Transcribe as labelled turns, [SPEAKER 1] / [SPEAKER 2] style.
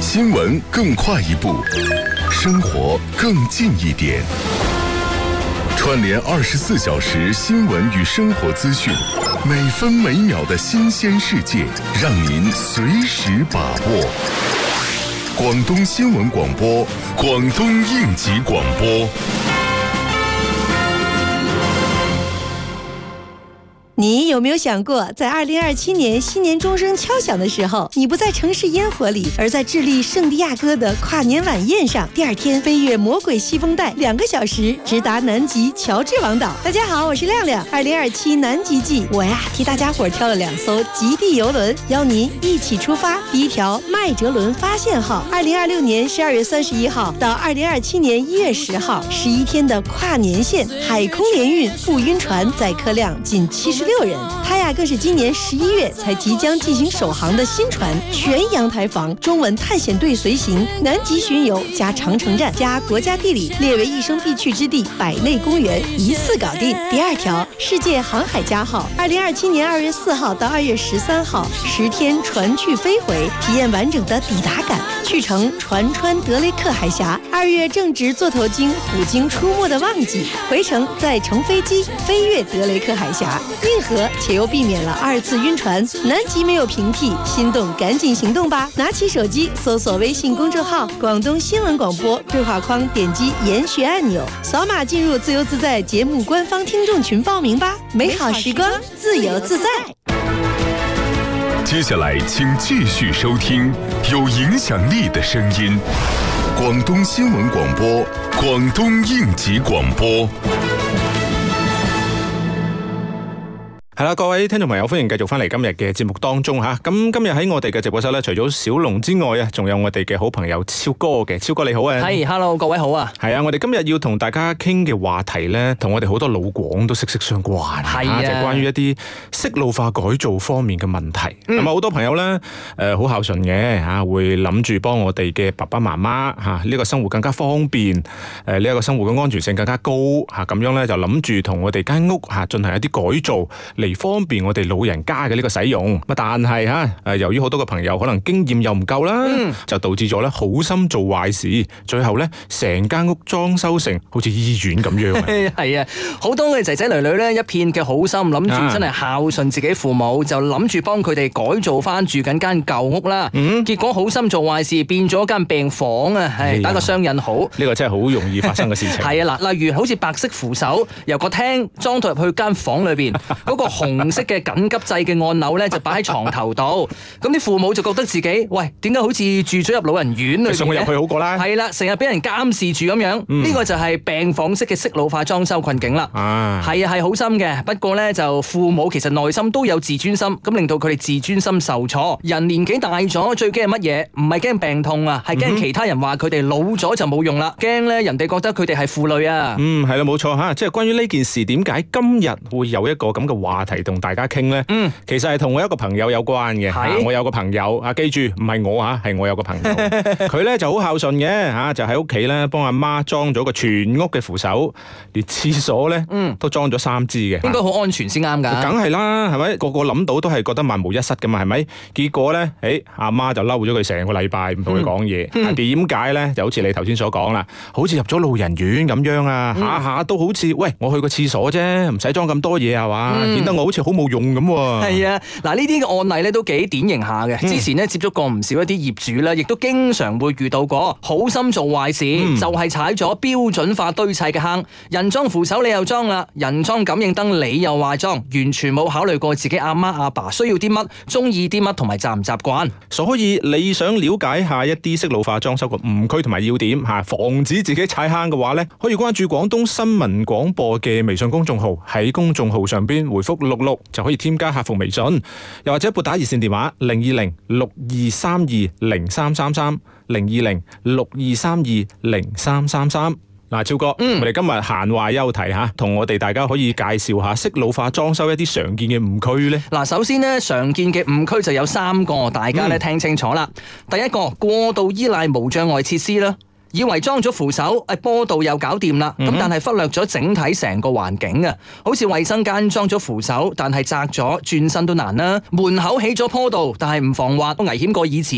[SPEAKER 1] 新闻更快一步，生活更近一点。串联24小时新闻与生活资讯，每分每秒的新鲜世界，让您随时把握。广东新闻广播，广东应急广播。
[SPEAKER 2] 你有没有想过，在2027年新年钟声敲响的时候，你不在城市烟火里，而在智利圣地亚哥的跨年晚宴上，第二天飞越魔鬼西风带2个小时，直达南极乔治王岛。大家好，我是亮亮。2027南极季，我替大家伙挑了2艘极地游轮，邀您一起出发。第一条麦哲伦发现号，2026年12月31号到2027年1月10号，11天的跨年线海空联运不晕船，载客量仅76人，它更是今年11月才即将进行首航的新船，全阳台房，中文探险队随行，南极巡游加长城站加国家地理列为一生必去之地百类公园，一次搞定。第二条世界航海家号，2027年2月4号到2月13号，10天船去飞回，体验完整的抵达感。去程船穿德雷克海峡，2月正值座头鲸、虎鲸出没的旺季，回程再乘飞机飞越德雷克海峡，硬核且又避免了2次晕船。南极没有平替，心动赶紧行动吧！拿起手机搜索微信公众号广东新闻广播，对话框点击研学按钮，扫码进入自由自在节目官方听众群报名吧！美好时光，自由自在。
[SPEAKER 1] 接下来请继续收听有影響力的聲音，廣東新聞廣播，廣東應急廣播。
[SPEAKER 3] 係啦，各位聽眾朋友，歡迎繼續翻嚟今日嘅節目當中嚇。咁今日喺我哋嘅直播室咧，除咗小龍之外啊，仲有我哋嘅好朋友超哥嘅。超哥你好啊！
[SPEAKER 4] 係 ，hello 各位好啊！
[SPEAKER 3] 係啊，我哋今日要同大家傾嘅話題咧，同我哋好多老廣都息息相關。
[SPEAKER 4] 係啊，
[SPEAKER 3] 就係關於一啲適老化改造方面嘅問題。咁好多朋友咧，好孝順嘅嚇，會諗住幫我哋嘅爸爸媽媽嚇呢個生活更加方便，呢一個生活嘅安全性更加高嚇，咁樣咧就諗住同我哋間屋嚇進行一啲改造嚟方便我哋老人家嘅呢個使用。但係由於好多嘅朋友可能經驗又唔夠啦，就導致咗咧好心做壞事，最後咧成間屋裝修成好似醫院咁樣。
[SPEAKER 4] 係啊，好多嘅仔仔女女咧一片嘅好心，諗住真係孝順自己父母，就諗住幫佢哋改造翻住緊間舊屋啦。結果好心做壞事，變咗間病房啊！打個雙引號，
[SPEAKER 3] 呢個真係好容易發生嘅事情。
[SPEAKER 4] 係啊，嗱，例如好似白色扶手由個廳裝到入去間房裏邊，嗰個紅色嘅緊急掣嘅按鈕咧就擺喺床頭度，咁啲父母就覺得自己喂，點解好似住咗入老人院裏邊？
[SPEAKER 3] 送佢入去好過啦。係
[SPEAKER 4] 啦，成日俾人監視住咁樣，呢個就係病房式嘅適老化裝修困境啦。係啊，係好心嘅，不過咧就父母其實內心都有自尊心，咁令到佢哋自尊心受挫。人年紀大咗，最驚係乜嘢？唔係驚病痛啊，係驚其他人話佢哋老咗就冇用啦，驚咧人哋覺得佢哋係負累啊。
[SPEAKER 3] 係啦，冇錯嚇，即係關於呢件事，點解今日會有一個咁嘅話題同大家傾咧？其實係同我一個朋友有關嘅。我有個朋友記住唔係我係我有個朋友，佢咧就好孝順嘅就喺屋企咧幫阿媽裝咗個全屋嘅扶手，連廁所咧都裝咗3支嘅，
[SPEAKER 4] 應該好安全先啱㗎。
[SPEAKER 3] 梗係啦，係咪？個個諗到都係覺得萬無一失㗎嘛，係咪？結果咧，阿媽就嬲咗佢成個禮拜，唔同佢講嘢。點解咧？就好似你頭先所講啦，好似入咗老人院咁樣啊，下下都好似喂，我去個廁所啫，唔使裝咁多嘢係嘛？顯得我好似好冇用咁喎。
[SPEAKER 4] 係啊，嗱呢啲嘅案例咧都幾典型下嘅。之前咧接觸過唔少一啲業主啦，亦都經常會遇到過好心做壞事，就係踩咗標準化堆砌嘅坑。人裝扶手你又裝啦，人裝感應燈你又話裝，完全冇考慮過自己阿媽阿爸需要啲乜，中意啲乜同埋習唔習慣。
[SPEAKER 3] 所以你想了解下一啲適老化裝修嘅誤區同埋要點防止自己踩坑嘅話咧，可以關注廣東新聞廣播嘅微信公眾號，喺公眾號上邊回覆66就可以添加客服微信，又或者撥打熱線電話020-6232-0333 020-6232-0333。嗱，超哥，我哋今日閒話休題同我哋大家可以介紹下適老化裝修一啲常見嘅誤區咧。
[SPEAKER 4] 嗱，首先咧常見嘅誤區就有3個，大家咧聽清楚啦。第一個，過度依賴無障礙設施啦。以為裝咗扶手，坡道又搞掂啦，咁但係忽略咗整體成個環境啊！好似衛生間裝咗扶手，但係窄咗，轉身都難啦。門口起咗坡道，但係唔防滑，都危險過以前。